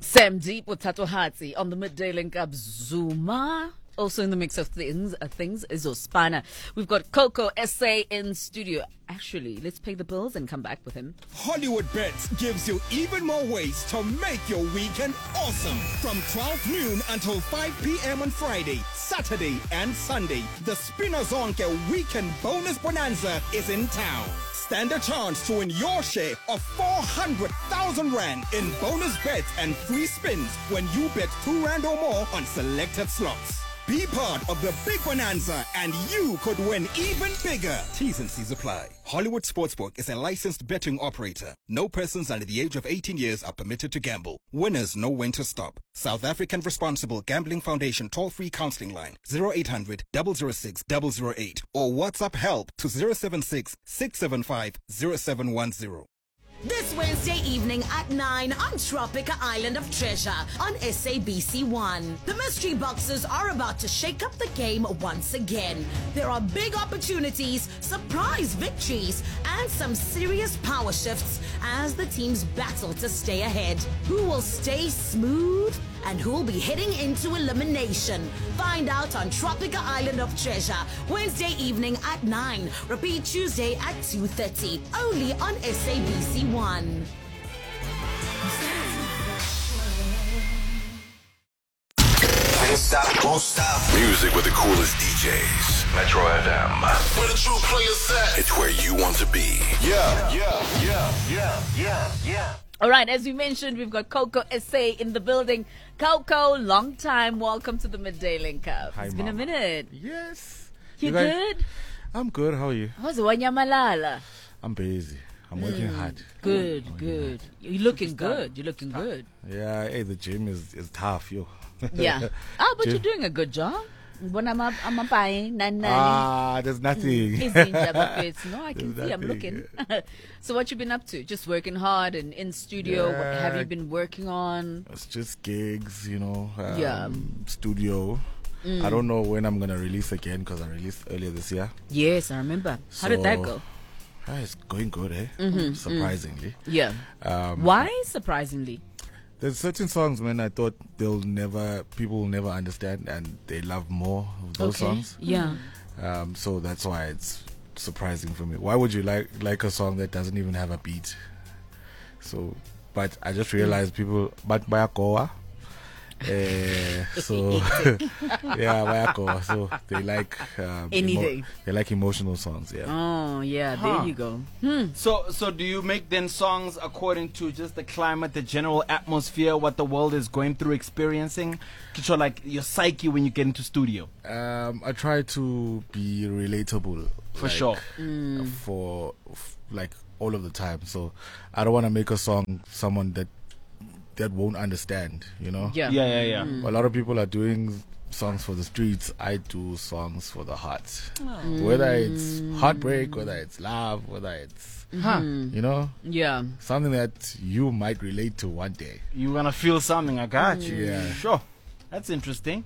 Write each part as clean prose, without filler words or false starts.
Sam Deep with Tato Hatsi on the midday link up. Zuma. Also in the mix of things is Ospana. We've got Coco SA in studio. Actually, let's pay the bills and come back with him. Hollywood Bets gives you even more ways to make your weekend awesome. From 12 noon until 5 p.m. on Friday, Saturday, and Sunday, the Spinazonke Weekend Bonus Bonanza is in town. Stand a chance to win your share of 400,000 Rand in bonus bets and free spins when you bet 2 Rand or more on selected slots. Be part of the big bonanza and you could win even bigger. T's and C's apply. Hollywood Sportsbook is a licensed betting operator. No persons under the age of 18 years are permitted to gamble. Winners know when to stop. South African Responsible Gambling Foundation toll-free counseling line 0800 006 008 or WhatsApp help to 076 675 0710. This Wednesday evening at 9 on Tropica Island of Treasure on SABC1. The mystery boxes are about to shake up the game once again. There are big opportunities, surprise victories, and some serious power shifts as the teams battle to stay ahead. Who will stay smooth and who will be heading into elimination? Find out on Tropica Island of Treasure, Wednesday evening at 9. Repeat Tuesday at 2:30. Only on SABC1. Can't stop, won't stop. Music with the coolest DJs. Metro FM. Where the true players at? It's where you want to be. Yeah. All right, as we mentioned, we've got Coco SA in the building. Coco, long time. Welcome to the Midday Link Up. Hi, It's been a Mama. minute. Yes. You guys- good? I'm good. How are you? How's Wanyamalala? I'm busy. I'm working hard. Good. You're looking good. You're looking good. Yeah, hey, the gym is tough, yo. Yeah. Oh, but Gym- you're doing a good job. Bona amapae, nani. There's nothing. Izinja bafethu. No, I can There's see. I'm nothing. looking. So what you been up to? Just working hard and in studio. What have you Yeah. been working on? It's just gigs, Yeah. studio. I don't know when I'm going to release again because I released earlier this year. Yes, I remember. How did that go? It's going good, surprisingly. Yeah. Why? Surprisingly. There's certain songs, man, I thought people will never understand, and they love more of those songs. Yeah. So that's why it's surprising for me. Why would you like a song that doesn't even have a beat? So, but I just realized people, but Bayakoa. So yeah, Bayakoa. So they like Anything. they like emotional songs. Yeah. Oh, yeah. There you go. So do you make then songs according to just the climate, the general atmosphere, what the world is going through, experiencing? So like your psyche when you get into studio? I try to be relatable For sure. for like all of the time. So I don't want to make a song someone that won't understand. Yeah. Yeah. A lot of people are doing songs for the streets. I do songs for the heart. Whether it's heartbreak, whether it's love, whether it's Yeah. something that you might relate to one day. You're gonna feel something, I got you. Yeah. Sure. That's interesting.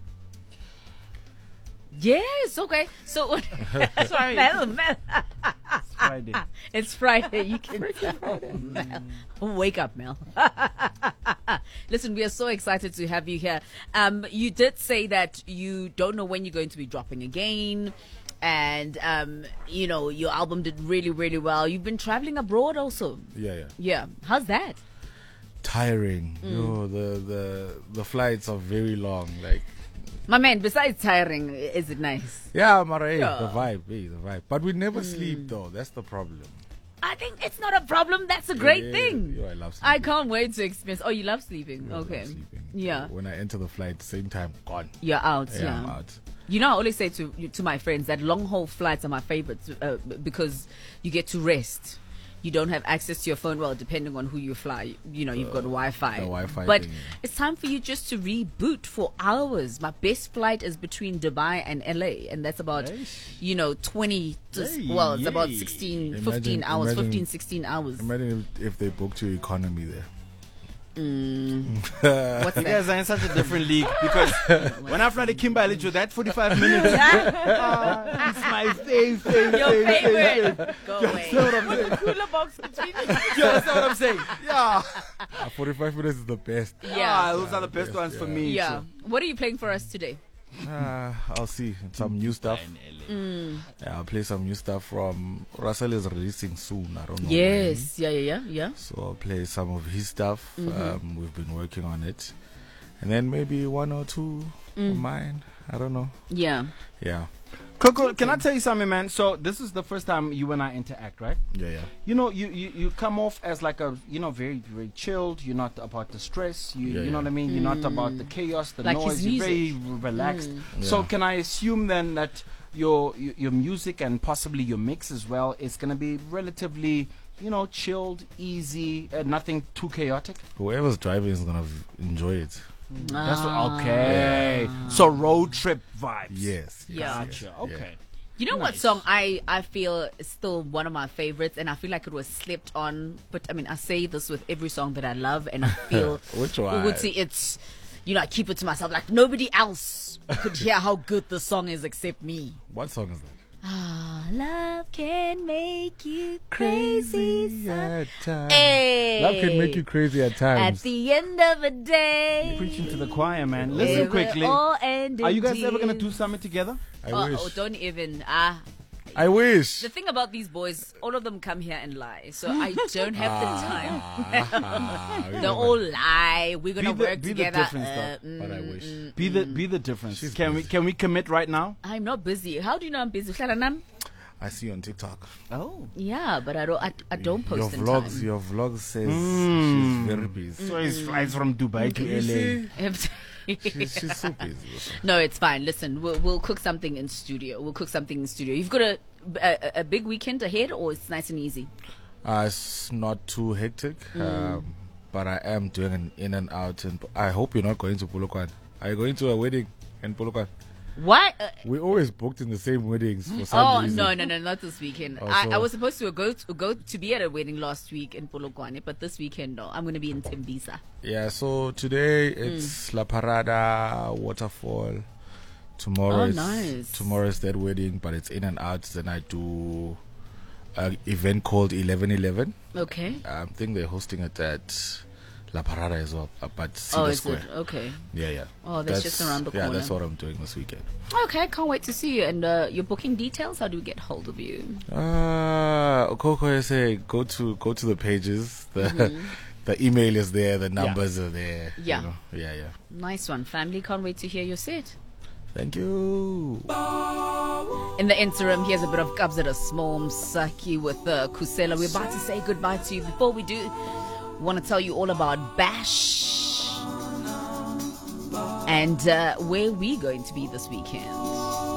Yes. Okay. So, Sorry. Mel. It's Friday. It's Friday. You can tell. Mel. Wake up, Mel. Listen, we are so excited to have you here. You did say that you don't know when you're going to be dropping again. And, your album did really, really well. You've been traveling abroad also. Yeah. Yeah. How's that? Tiring. The flights are very long. Like, My man, besides tiring, is it nice? yeah, Mara, hey, Yeah. the vibe. But we never sleep though. That's the problem. I think it's not a problem. That's a great Yeah, thing. I love sleeping. I can't wait to experience. Oh, you love sleeping? I love Okay. sleeping. Yeah. So when I enter the flight, same time, gone. You're out. Yeah, I'm out. You know, I always say to my friends that long haul flights are my favorite because you get to rest. You don't have access to your phone. Well, depending on who you fly, you've got Wi-Fi. The Wi-Fi but thing, yeah. it's time for you just to reboot for hours. My best flight is between Dubai and LA, and that's about 20. It's about 16, 15 hours, Imagine- 15, 16 hours. Imagine if they booked your economy there. What's You that? guys are in such a different league because when I fly to Kimberley, that 45 minutes, it's my favorite. Your favorite. Go away. Cooler box between you. Yeah, that's what I'm saying. Yeah. 45 minutes is the best. Yeah. Those are the best ones for me. Yeah. so. What are you playing for us today? I'll see some new stuff. Yeah, I'll play some new stuff from Russell is releasing soon. I don't know. Yes. when. Yeah. So I'll play some of his stuff. We've been working on it, and then maybe one or two of mine. I don't know. Yeah. Yeah. Coco, can I tell you something, man? So this is the first time you and I interact, right? Yeah. You know, you come off as like a, very, very chilled. You're not about the stress. You know what I mean? You're not about the chaos, the Like noise. his You're very music. relaxed. So Yeah. can I assume then that your music and possibly your mix as well is going to be relatively, chilled, easy, nothing too chaotic? Whoever's driving is gonna enjoy it. That's what, okay. So road trip vibes. Yes. Yeah. Gotcha. Yeah. Okay. You know what song I feel is still one of my favorites, and I feel like it was slept on. But I mean, I say this with every song that I love, and I feel Which one? would say it's, I keep it to myself. Like nobody else could hear how good the song is except me. What song is that? Ah, love can make you crazy. at times. Hey. Love can make you crazy at At times. the end of a day. Preaching to the choir, man. Listen Ever quickly. all ended Are you guys ever going to dear. do something together? I wish. Oh, don't even. I wish. The thing about these boys, all of them come here and lie. So I don't have the time. They all lie. We're gonna Be the- work be the together. difference, though. But I wish. Be the difference. She's Can busy. we commit right now? I'm not busy. How do you know I'm busy? Shalanan? I see you on TikTok. Oh. Yeah, but I don't Your post in vlogs, time. your vlog says she's very busy. So he flies from Dubai to You LA. see? She's so busy. No, it's fine. Listen, we'll cook something in studio. You've got a big weekend ahead, or it's nice and easy? It's not too hectic, but I am doing an in and out. And I hope you're not going to Polokwane. Are you going to a wedding in Polokwane? What? We always booked in the same weddings for some Oh reason. no, not this weekend. Oh, I so- was supposed to go to be at a wedding last week in Polokwane, but this weekend no. I'm going to be in Tembisa. Yeah, so today it's La Parada Waterfall. Tomorrow nice. Tomorrow is that wedding, but it's in and out. Then I do an event called 1111. Okay. I think they're hosting it at La Parada as well, but Cedar Oh, is Square. it? Okay. Yeah. Oh, that's just around the Yeah, corner. that's what I'm doing this weekend. Okay, can't wait to see you. And your booking details, how do we get hold of you? Coco say go to the pages. The email is there. The numbers are there. Yeah. You know? Yeah. Nice one, family. Can't wait to hear your set. Thank you. In the interim, here's a bit of Kabzada Small Msaki with Kusela. We're about to say goodbye to you. Before we do, want to tell you all about Bash and where we're going to be this weekend.